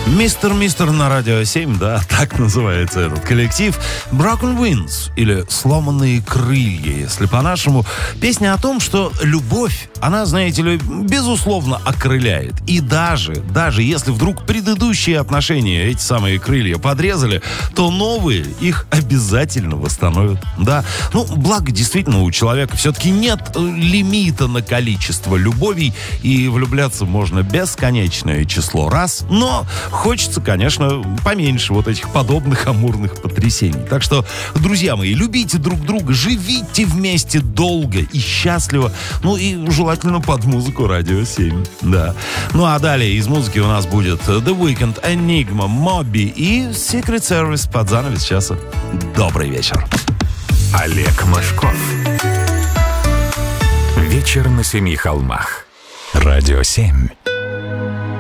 Мистер на Радио 7, да, так называется этот коллектив. Broken Wings, или «Сломанные крылья», если по-нашему. Песня о том, что любовь, она, знаете ли, безусловно окрыляет. И даже если вдруг предыдущие отношения эти самые крылья подрезали, то новые их обязательно восстановят. Да, благо, действительно, у человека все-таки нет лимита на количество любовей, и влюбляться можно бесконечное число раз, но хочется, конечно, поменьше вот этих подобных амурных потрясений. Так что, друзья мои, любите друг друга, живите вместе долго и счастливо. И желательно под музыку Радио 7. Да. А далее из музыки у нас будет The Weeknd, Enigma, Moby и Secret Service под занавес часа. Добрый вечер. Олег Мошков. Вечер на семи холмах. Радио 7.